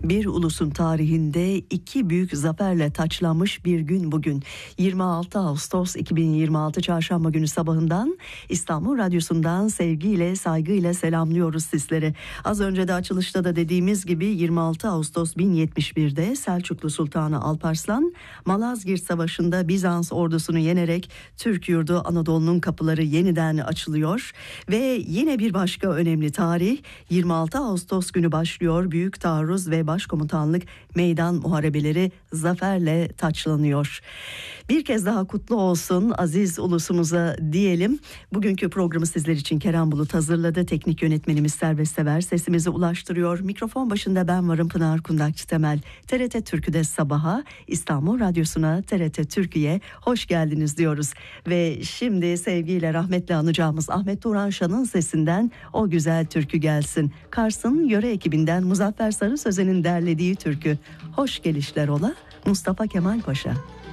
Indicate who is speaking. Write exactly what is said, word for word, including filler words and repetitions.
Speaker 1: Bir ulusun tarihinde iki büyük zaferle taçlanmış bir gün bugün. yirmi altı Ağustos iki bin yirmi altı Çarşamba günü sabahından İstanbul Radyosu'ndan sevgiyle, saygıyla selamlıyoruz sizleri. Az önce de açılışta da dediğimiz gibi yirmi altı Ağustos bin yetmiş bir'de Selçuklu Sultanı Alparslan Malazgirt Savaşı'nda Bizans ordusunu yenerek Türk yurdu Anadolu'nun kapıları yeniden açılıyor ve yine bir başka önemli tarih yirmi altı Ağustos günü başlıyor. Büyük taarruz ve başkomutanlık meydan muharebeleri zaferle taçlanıyor. Bir kez daha kutlu olsun aziz ulusumuza diyelim. Bugünkü programı sizler için Kerem Bulut hazırladı. Teknik yönetmenimiz Servet Sever sesimizi ulaştırıyor. Mikrofon başında ben varım, Pınar Kundakçı Temel. T R T Türkü'de sabaha, İstanbul Radyosu'na, T R T Türkiye hoş geldiniz diyoruz. Ve şimdi sevgiyle rahmetle anacağımız Ahmet Turan Şan'ın sesinden o güzel türkü gelsin. Kars'ın yöre ekibinden Muzaffer Sarı Sözen'in derlediği türkü. Hoş gelişler ola Mustafa Kemal Paşa.